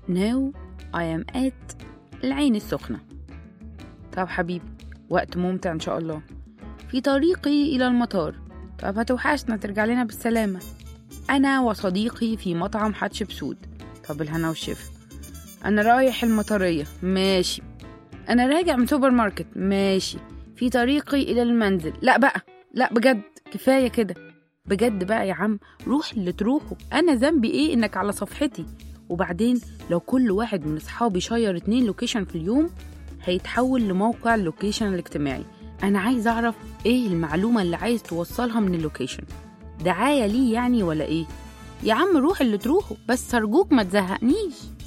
Now I am at العين السخنة. طب حبيبي، وقت ممتع إن شاء الله. في طريقي إلى المطار. طب هتوحشنا، ترجع لنا بالسلامة. أنا وصديقي في مطعم حتشبسوت. طب الهنا والشفا. أنا رايح المطرية. ماشي. أنا راجع من سوبر ماركت. ماشي. في طريقي إلى المنزل. لا بقى، لا بجد، كفاية كده. بجد بقى يا عم، روح اللي تروحه. أنا ذنبي إيه إنك على صفحتي؟ وبعدين لو كل واحد من أصحابي شير 2 لوكيشن في اليوم هيتحول لموقع اللوكيشن الاجتماعي. أنا عايز أعرف إيه المعلومة اللي عايز توصلها من اللوكيشن. دعاية ليه يعني ولا إيه؟ يا عم روح اللي تروحه، بس أرجوك ما تزهقنيش.